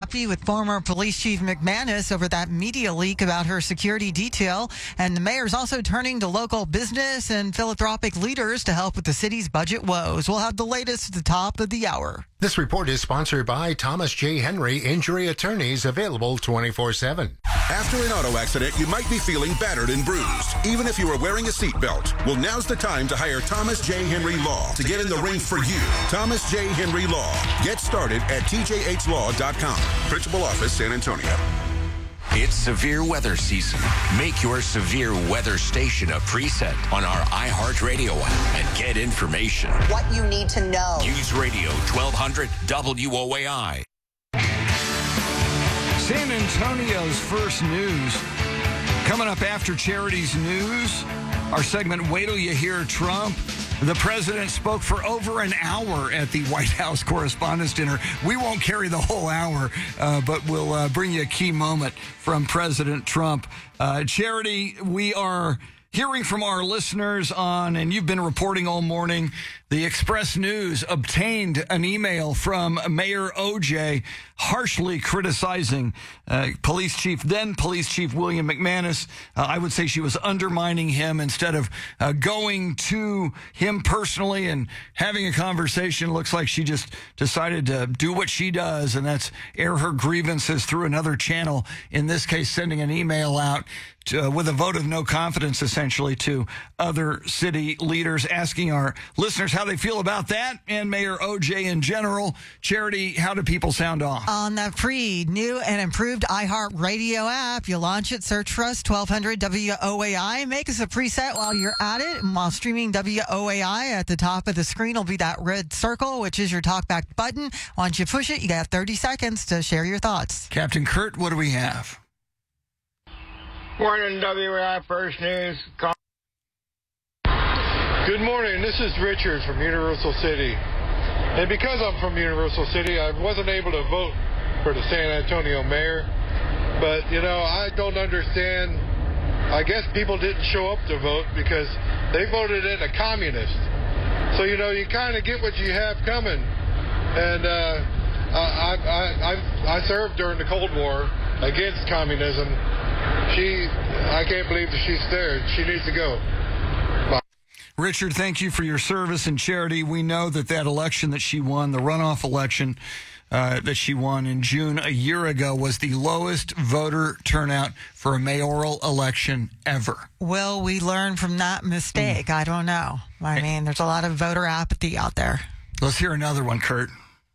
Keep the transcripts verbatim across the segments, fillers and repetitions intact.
coffee with former Police Chief McManus over that media leak about her security detail. And the mayor's also turning to local business and philanthropic leaders to help with the city's budget woes. We'll have the latest at the top of the hour. This report is sponsored by Thomas J. Henry Injury Attorneys, available twenty-four seven. After an auto accident, you might be feeling battered and bruised, even if you are wearing a seatbelt. Well, now's the time to hire Thomas J. Henry Law to get in the ring for you. Thomas J. Henry Law. Get started at T J H law dot com. Principal Office, San Antonio. It's severe weather season. Make your severe weather station a preset on our iHeartRadio app and get information. What you need to know. News Radio twelve hundred W O A I. San Antonio's first news. Coming up after Charity's News, our segment, Wait Till You Hear Trump. The president spoke for over an hour at the White House Correspondents' Dinner. We won't carry the whole hour, uh, but we'll uh, bring you a key moment from President Trump. Uh, Charity, we are hearing from our listeners on, and you've been reporting all morning, the Express News obtained an email from Mayor O J harshly criticizing uh, Police Chief, then Police Chief William McManus. Uh, I would say she was undermining him instead of uh, going to him personally and having a conversation. Looks like she just decided to do what she does, and that's air her grievances through another channel, in this case sending an email out to, uh, with a vote of no confidence, essentially, to other city leaders, asking our listeners how they feel about that and Mayor O J in general. Charity, how do people sound off? On the free, new and improved iHeartRadio app, you launch it, search for us, twelve hundred W O A I. Make us a preset while you're at it. And while streaming W O A I, at the top of the screen will be that red circle, which is your talkback button. Once you push it, you got thirty seconds to share your thoughts. Captain Kurt, what do we have? Morning, W A I First News. Good morning. This is Richard from Universal City. And because I'm from Universal City, I wasn't able to vote for the San Antonio mayor. But, you know, I don't understand. I guess people didn't show up to vote because they voted in a communist. So, you know, you kind of get what you have coming. And uh, I, I, I, I served during the Cold War against communism. She, I can't believe that she's there. She needs to go. Bye. Richard, thank you for your service and Charity. We know that that election that she won, the runoff election uh, that she won in June a year ago, was the lowest voter turnout for a mayoral election ever. Will we learn from that mistake? Mm. I don't know. I mean, there's a lot of voter apathy out there. Let's hear another one, Kurt.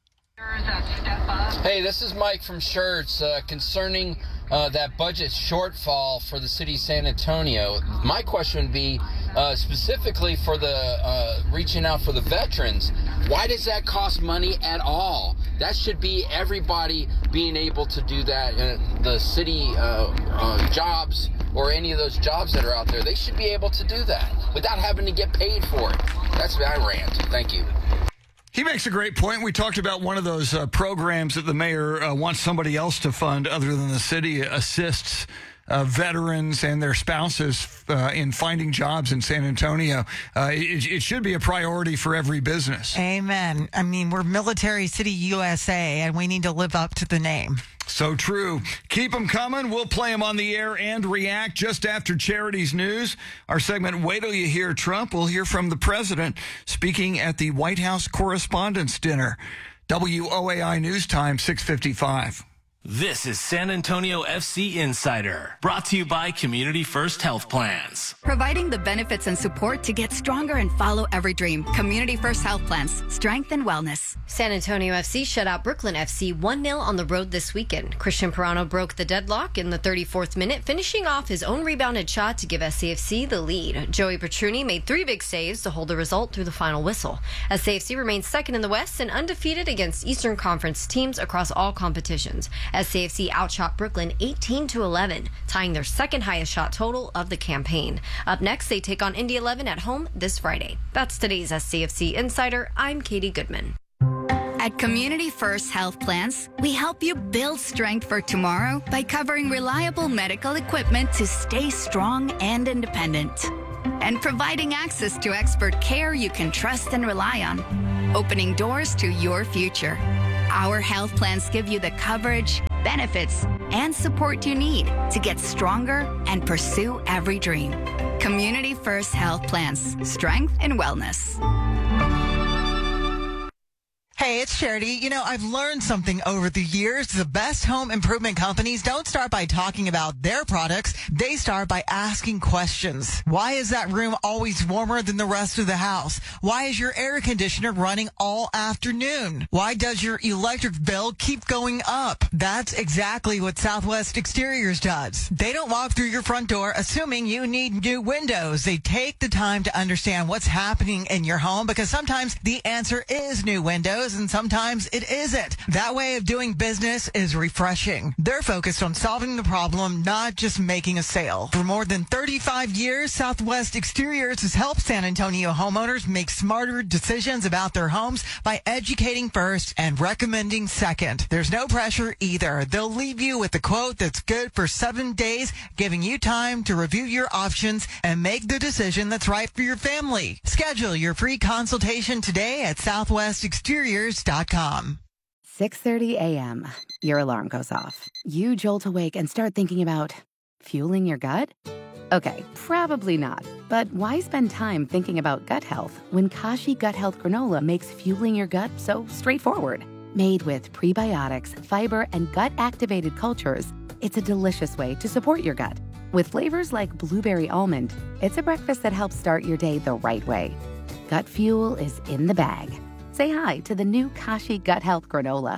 Hey, this is Mike from Shirts uh, concerning uh, that budget shortfall for the city of San Antonio. My question would be uh, specifically for the uh, reaching out for the veterans. Why does that cost money at all? That should be everybody being able to do that. Uh, the city uh, uh, jobs or any of those jobs that are out there, they should be able to do that without having to get paid for it. That's my rant. Thank you. He makes a great point. We talked about one of those uh, programs that the mayor uh, wants somebody else to fund other than the city, assists uh, veterans and their spouses uh, in finding jobs in San Antonio. Uh, it, it should be a priority for every business. Amen. I mean, we're Military City U S A, and we need to live up to the name. So true. Keep them coming. We'll play them on the air and react just after Charity's News. Our segment, Wait Till You Hear Trump. We'll hear from the president speaking at the White House Correspondents' Dinner. W O A I News Time, six fifty-five. This is San Antonio F C Insider, brought to you by Community First Health Plans. Providing the benefits and support to get stronger and follow every dream. Community First Health Plans, strength and wellness. San Antonio F C shut out Brooklyn F C one nil on the road this weekend. Christian Pirano broke the deadlock in the thirty-fourth minute, finishing off his own rebounded shot to give S C F C the lead. Joey Petruni made three big saves to hold the result through the final whistle. S C F C remains second in the West and undefeated against Eastern Conference teams across all competitions. S C F C outshot Brooklyn eighteen to eleven, tying their second highest shot total of the campaign. Up next, they take on Indy eleven at home this Friday. That's today's S C F C Insider. I'm Katie Goodman. At Community First Health Plans, we help you build strength for tomorrow by covering reliable medical equipment to stay strong and independent, and providing access to expert care you can trust and rely on, opening doors to your future. Our health plans give you the coverage, benefits, and support you need to get stronger and pursue every dream. Community First Health Plans. Strength and wellness. Hey, it's Charity. You know, I've learned something over the years. The best home improvement companies don't start by talking about their products. They start by asking questions. Why is that room always warmer than the rest of the house? Why is your air conditioner running all afternoon? Why does your electric bill keep going up? That's exactly what Southwest Exteriors does. They don't walk through your front door assuming you need new windows. They take the time to understand what's happening in your home, because sometimes the answer is new windows and sometimes it isn't. That way of doing business is refreshing. They're focused on solving the problem, not just making a sale. For more than thirty-five years, Southwest Exteriors has helped San Antonio homeowners make smarter decisions about their homes by educating first and recommending second. There's no pressure either. They'll leave you with a quote that's good for seven days, giving you time to review your options and make the decision that's right for your family. Schedule your free consultation today at southwest exteriors dot com. six thirty a.m. Your alarm goes off. You jolt awake and start thinking about fueling your gut? Okay, probably not. But why spend time thinking about gut health when Kashi Gut Health Granola makes fueling your gut so straightforward? Made with prebiotics, fiber, and gut-activated cultures, it's a delicious way to support your gut. With flavors like blueberry almond, it's a breakfast that helps start your day the right way. Gut fuel is in the bag. Say hi to the new Kashi Gut Health Granola.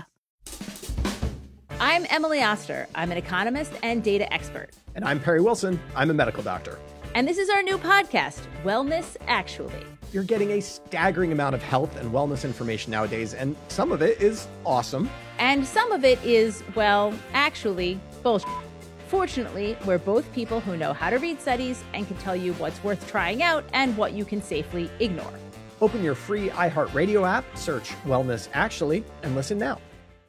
I'm Emily Oster. I'm an economist and data expert. And I'm Perry Wilson. I'm a medical doctor. And this is our new podcast, Wellness Actually. You're getting a staggering amount of health and wellness information nowadays, and some of it is awesome. And some of it is, well, actually, bullshit. Fortunately, we're both people who know how to read studies and can tell you what's worth trying out and what you can safely ignore. Open your free iHeartRadio app, search Wellness Actually, and listen now.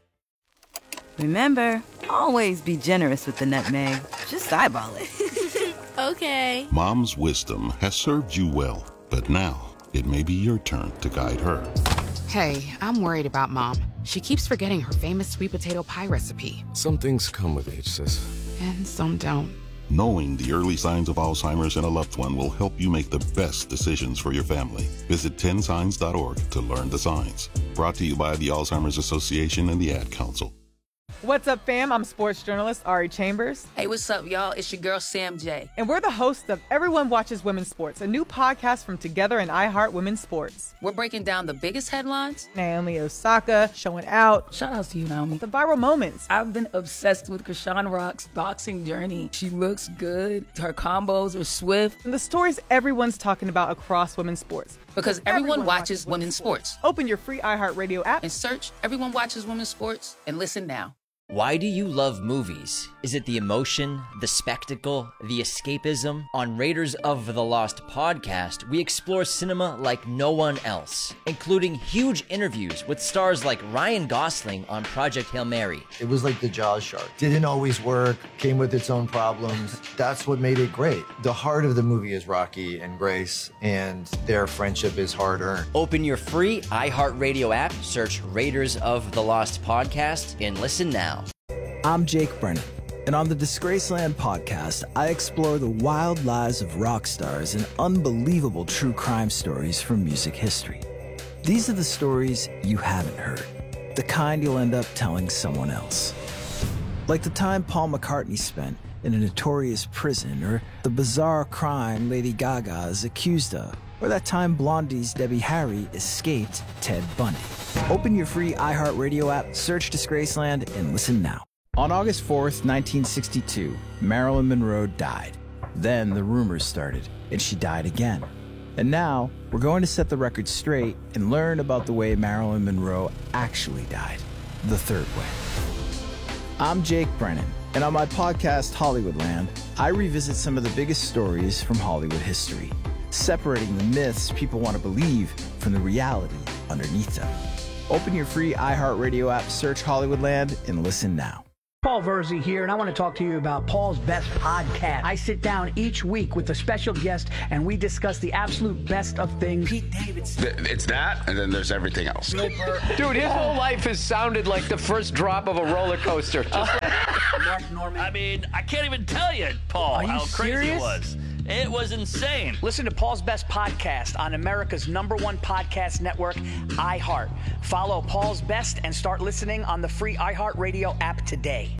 Remember, always be generous with the nutmeg. Just eyeball it. Okay. Mom's wisdom has served you well, but now it may be your turn to guide her. Hey, I'm worried about Mom. She keeps forgetting her famous sweet potato pie recipe. Some things come with age, sis. And some don't. Knowing the early signs of Alzheimer's in a loved one will help you make the best decisions for your family. Visit ten signs dot org to learn the signs. Brought to you by the Alzheimer's Association and the Ad Council. What's up, fam? I'm sports journalist Ari Chambers. Hey, what's up, y'all? It's your girl, Sam J. And we're the hosts of Everyone Watches Women's Sports, a new podcast from Together and iHeart Women's Sports. We're breaking down the biggest headlines. Naomi Osaka showing out. Shout out to you, Naomi. The viral moments. I've been obsessed with Krishan Rock's boxing journey. She looks good. Her combos are swift. And the stories everyone's talking about across women's sports. Because everyone, everyone watches, watches women's sports. sports. Open your free iHeartRadio app and search Everyone Watches Women's Sports and listen now. Why do you love movies? Is it the emotion, the spectacle, the escapism? On Raiders of the Lost podcast, we explore cinema like no one else, including huge interviews with stars like Ryan Gosling on Project Hail Mary. It was like the Jaws shark. Didn't always work, came with its own problems. That's what made it great. The heart of the movie is Rocky and Grace, and their friendship is hard-earned. Open your free iHeartRadio app, search Raiders of the Lost podcast, and listen now. I'm Jake Brennan, and on the Disgraceland podcast, I explore the wild lives of rock stars and unbelievable true crime stories from music history. These are the stories you haven't heard, the kind you'll end up telling someone else. Like the time Paul McCartney spent in a notorious prison, or the bizarre crime Lady Gaga is accused of, or that time Blondie's Debbie Harry escaped Ted Bundy. Open your free iHeartRadio app, search Disgraceland, and listen now. On August fourth, nineteen sixty-two, Marilyn Monroe died. Then the rumors started, and she died again. And now, we're going to set the record straight and learn about the way Marilyn Monroe actually died, the third way. I'm Jake Brennan, and on my podcast, Hollywoodland, I revisit some of the biggest stories from Hollywood history, separating the myths people want to believe from the reality underneath them. Open your free iHeartRadio app, search Hollywoodland, and listen now. Paul Verzi here, and I want to talk to you about Paul's Best Podcast. I sit down each week with a special guest, and we discuss the absolute best of things. Pete Davidson. It's that, and then there's everything else. Dude, his whole life has sounded like the first drop of a roller coaster. Just Mark Norman. I mean, I can't even tell you, Paul, Are you how crazy serious? it was. It was insane. Listen to Paul's Best Podcast on America's number one podcast network, iHeart. Follow Paul's Best and start listening on the free iHeartRadio app today.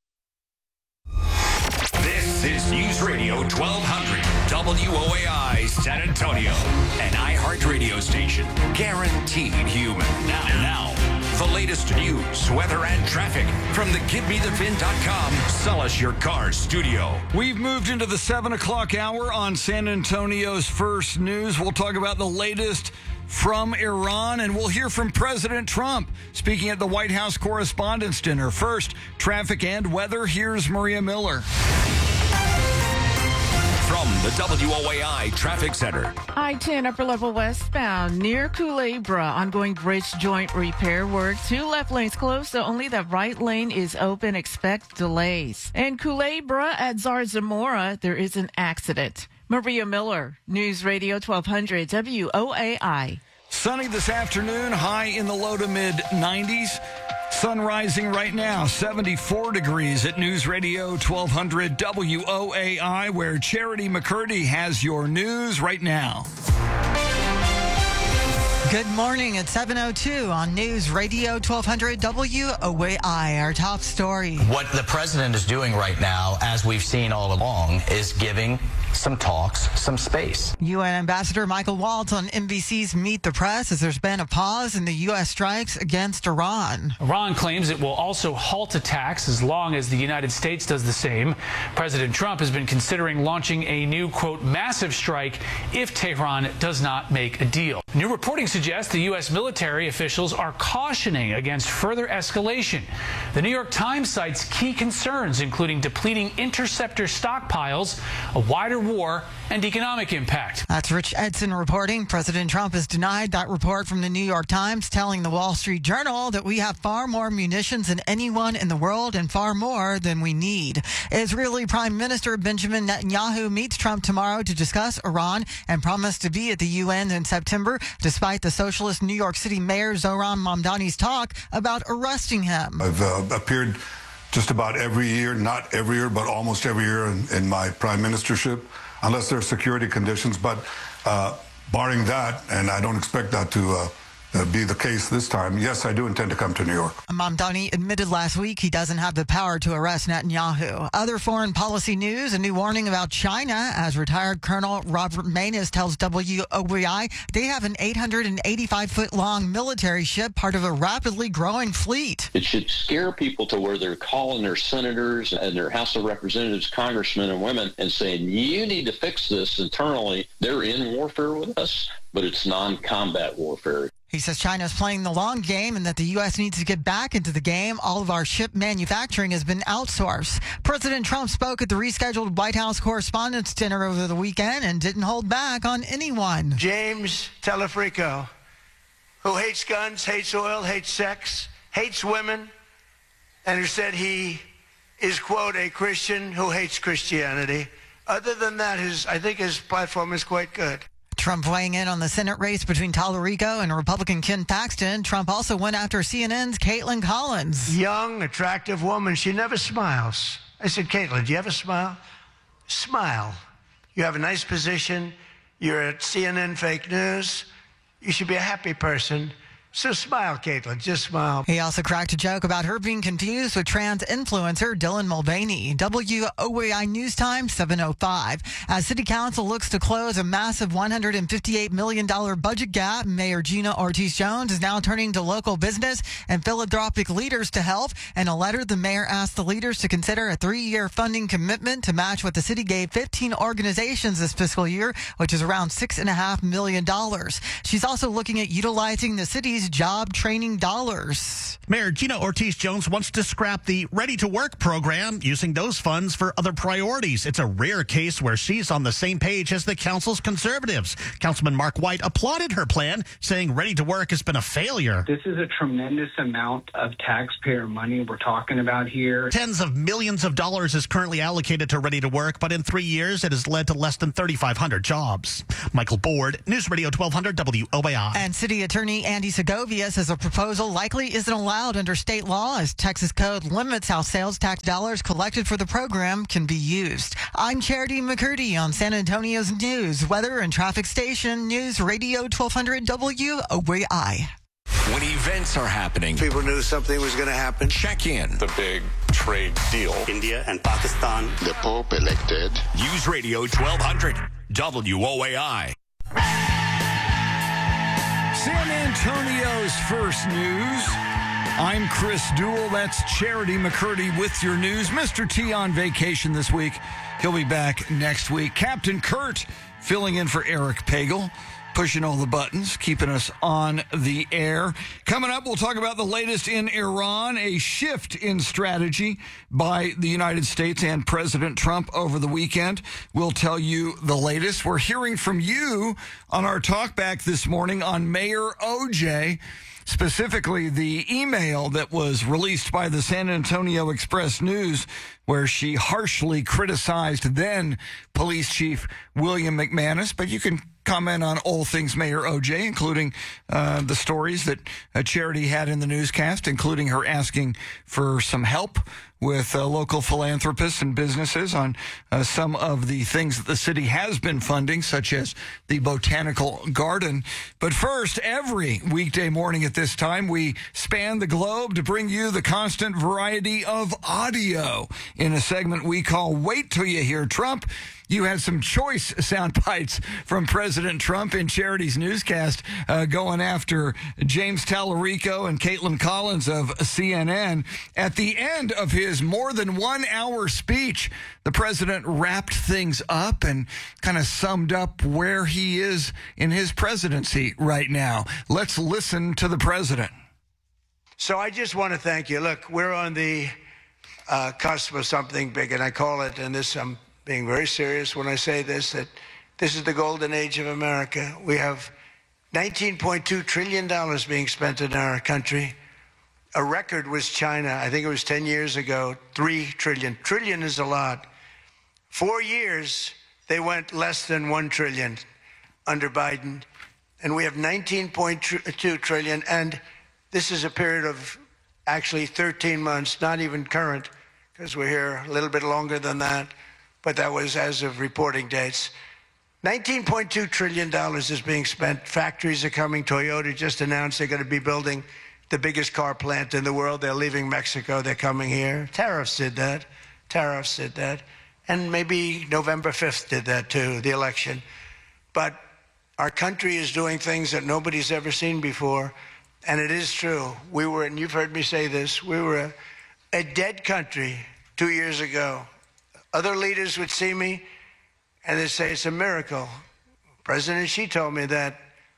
This is News Radio twelve hundred W O A I San Antonio, an iHeart radio station, guaranteed human. Now, now, the latest news, weather, and traffic from the Give Me The Vin dot com Sell Us Your Car studio. We've moved into the seven o'clock hour on San Antonio's First News. We'll talk about the latest from Iran, and we'll hear from President Trump speaking at the White House Correspondents' Dinner. First, traffic and weather. Here's Maria Miller. From the W O A I Traffic Center. I ten upper level westbound near Culebra. Ongoing bridge joint repair work. Two left lanes closed, so only the right lane is open. Expect delays. And Culebra at Zarzamora, there is an accident. Maria Miller, News Radio twelve hundred W O A I. Sunny this afternoon, high in the low to mid nineties. Sun rising right now, seventy-four degrees at News Radio twelve hundred W O A I, where Charity McCurdy has your news right now. Good morning at seven oh two on News Radio twelve hundred W O A I. Our top story. What the president is doing right now, as we've seen all along, is giving some talks, some space. U N Ambassador Michael Waltz on N B C's Meet the Press says there's been a pause in the U S strikes against Iran. Iran claims it will also halt attacks as long as the United States does the same. President Trump has been considering launching a new, quote, massive strike if Tehran does not make a deal. New reporting suggests the U S military officials are cautioning against further escalation. The New York Times cites key concerns, including depleting interceptor stockpiles, a wider war, and economic impact. That's Rich Edson reporting. President Trump has denied that report from the New York Times, telling the Wall Street Journal that we have far more munitions than anyone in the world and far more than we need. Israeli Prime Minister Benjamin Netanyahu meets Trump tomorrow to discuss Iran and promised to be at the U N in September, despite the socialist New York City Mayor Zohran Mamdani's talk about arresting him. I've uh, appeared just about every year, not every year, but almost every year in, in my prime ministership, unless there are security conditions. But uh, barring that, and I don't expect that to uh, uh, be the case this time, yes, I do intend to come to New York. Mamdani admitted last week he doesn't have the power to arrest Netanyahu. Other foreign policy news, a new warning about China, as retired Colonel Robert Maness tells W O A I they have an eight hundred eighty-five foot long military ship, part of a rapidly growing fleet. It should scare people to where they're calling their senators and their House of Representatives, congressmen and women, and saying, you need to fix this internally. They're in warfare with us, but it's non-combat warfare. He says China is playing the long game and that the U S needs to get back into the game. All of our ship manufacturing has been outsourced. President Trump spoke at the rescheduled White House Correspondents' Dinner over the weekend and didn't hold back on anyone. James Telefrico, who hates guns, hates oil, hates sex, hates women, and who said he is, quote, a Christian who hates Christianity. Other than that, his I think his platform is quite good. Trump weighing in on the Senate race between Tallarico and Republican Ken Paxton. Trump also went after C N N's Caitlin Collins. Young, attractive woman. She never smiles. I said, Caitlin, do you ever smile? Smile. You have a nice position. You're at C N N Fake News. You should be a happy person. So smile, Caitlin. Just smile. He also cracked a joke about her being confused with trans influencer Dylan Mulvaney. W O A I News Time, seven oh five. As City Council looks to close a massive one hundred fifty-eight million dollars budget gap, Mayor Gina Ortiz-Jones is now turning to local business and philanthropic leaders to help. In a letter, the mayor asked the leaders to consider a three-year funding commitment to match what the city gave fifteen organizations this fiscal year, which is around six point five million dollars. She's also looking at utilizing the city's raise job training dollars. Mayor Gina Ortiz-Jones wants to scrap the Ready to Work program, using those funds for other priorities. It's a rare case where she's on the same page as the council's conservatives. Councilman Mark White applauded her plan, saying Ready to Work has been a failure. This is a tremendous amount of taxpayer money we're talking about here. Tens of millions of dollars is currently allocated to Ready to Work, but in three years it has led to less than thirty-five hundred jobs. Michael Board, News Radio twelve hundred W O A I. And City Attorney Andy Segovia says a proposal likely isn't allowed under state law, as Texas code limits how sales tax dollars collected for the program can be used. I'm Charity McCurdy on San Antonio's news, weather, and traffic station, News Radio twelve hundred W O A I. When events are happening, People knew something was going to happen. check in. The big trade deal. India and Pakistan. The Pope elected. News Radio twelve hundred W O A I. San Antonio's first news. I'm Chris Duell. That's Charity McCurdy with your news. Mister T on vacation this week. He'll be back next week. Captain Kurt filling in for Eric Pagel, pushing all the buttons, keeping us on the air. Coming up, we'll talk about the latest in Iran, a shift in strategy by the United States and President Trump over the weekend. We'll tell you the latest. We're hearing from you on our talkback this morning on Mayor O J, specifically the email that was released by the San Antonio Express News, where she harshly criticized then Police Chief William McManus. But you can comment on all things Mayor O J, including uh, the stories that uh, Charity had in the newscast, including her asking for some help with uh, local philanthropists and businesses on uh, some of the things that the city has been funding, such as the Botanical Garden. But first, every weekday morning at this time, we span the globe to bring you the constant variety of audio in a segment we call Wait Till You Hear Trump. You had some choice sound bites from President Trump in Charity's newscast uh, going after James Tallarico and Caitlin Collins of C N N. At the end of his more than one hour speech, the president wrapped things up and kind of summed up where he is in his presidency right now. Let's listen to the president. So I just want to thank you. Look, we're on the uh, cusp of something big, and I call it, and this I'm being very serious when I say this, that this is the golden age of America. We have nineteen point two trillion dollars being spent in our country. A record was China. I think it was ten years ago, three trillion. Trillion is a lot. Four years, they went less than one trillion under Biden. And we have nineteen point two trillion. And this is a period of actually thirteen months, not even current, because we're here a little bit longer than that. But that was as of reporting dates. nineteen point two trillion dollars is being spent. Factories are coming. Toyota just announced they're going to be building the biggest car plant in the world. They're leaving Mexico. They're coming here. Tariffs did that. Tariffs did that. And maybe November fifth did that too, the election. But our country is doing things that nobody's ever seen before. And it is true. We were, and you've heard me say this, we were a, a dead country two years ago. Other leaders would see me and they'd say it's a miracle. President Xi told me that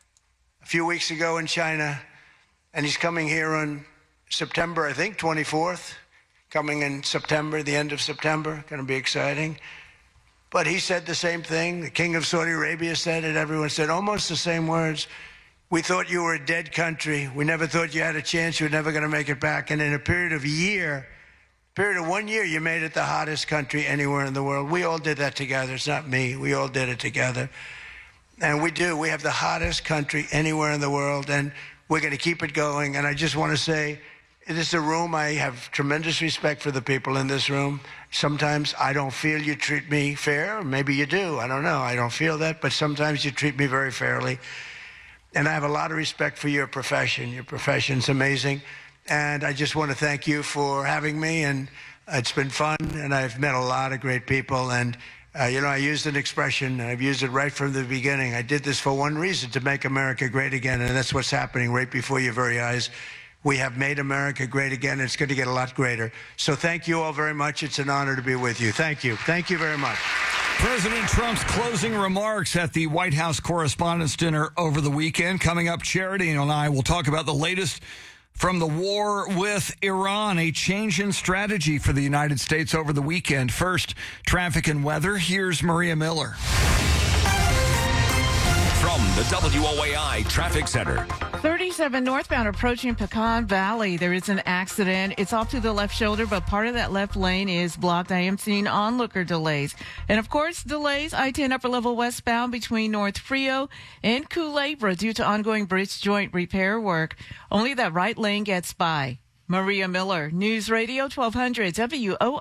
a few weeks ago in China, and he's coming here on September, I think, twenty-fourth, coming in September, the end of September, going to be exciting. But he said the same thing. The King of Saudi Arabia said it. Everyone said almost the same words. We thought you were a dead country. We never thought you had a chance. You were never going to make it back. And in a period of a year, period of one year, you made it the hottest country anywhere in the world. We all did that together. It's not me. We all did it together. And we do. We have the hottest country anywhere in the world, and we're going to keep it going. And I just want to say, this is a room. I have tremendous respect for the people in this room. Sometimes I don't feel you treat me fair. Maybe you do. I don't know. I don't feel that. But sometimes you treat me very fairly. And I have a lot of respect for your profession. Your profession's amazing. And I just want to thank you for having me, and it's been fun, and I've met a lot of great people. And, uh, you know, I used an expression, and I've used it right from the beginning. I did this for one reason, to make America great again, and that's what's happening right before your very eyes. We have made America great again. It's going to get a lot greater. So thank you all very much. It's an honor to be with you. Thank you. Thank you very much. President Trump's closing remarks at the White House Correspondents' Dinner over the weekend. Coming up, Charity and I will talk about the latest from the war with Iran, a change in strategy for the United States over the weekend. First, traffic and weather. Here's Maria Miller. From the W O A I Traffic Center. thirty-seven northbound approaching Pecan Valley. There is an accident. It's off to the left shoulder, but part of that left lane is blocked. I am seeing onlooker delays. And, of course, delays I ten upper level westbound between North Frio and Culebra due to ongoing bridge joint repair work. Only that right lane gets by. Maria Miller, News Radio twelve hundred W O